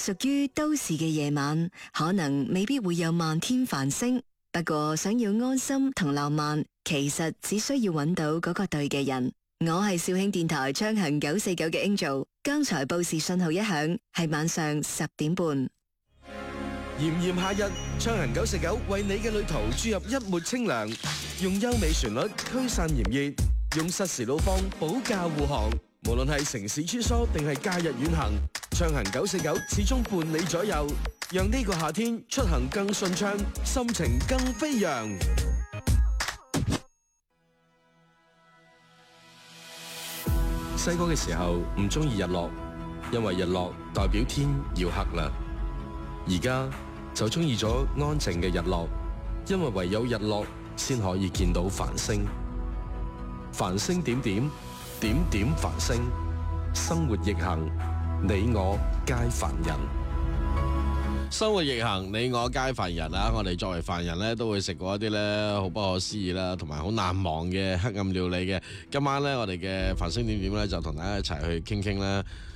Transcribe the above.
屬於都市嘅夜晚，可能未必會有漫天繁星。不過想要安心同浪漫，其實只需要揾到嗰個對嘅人。我係兆興電台昌行949嘅 Angel，剛才報時信號一響，係晚上10點半。 炎炎夏日，昌行949為你嘅旅途注入一抹清涼，用優美旋律驅散炎熱，用實時路況保駕護航。無論係城市穿梭定係假日遠行，昌行949始終伴你左右，讓呢個夏天出行更順暢，心情更飛揚。細個嘅時候唔中意日落，因為日落代表天要黑啦。而家就中意咗安靜嘅日落，因為唯有日落先可以見到繁星。繁星點點，點點繁星，生活逆行，你我皆凡人。 生活逆行，你我皆凡人啊！我哋作為凡人咧，都會食過一啲咧好不可思議啦，同埋好難忘嘅黑暗料理嘅。今晚咧，我哋嘅繁星點點咧，就同大家一齊去傾傾啦。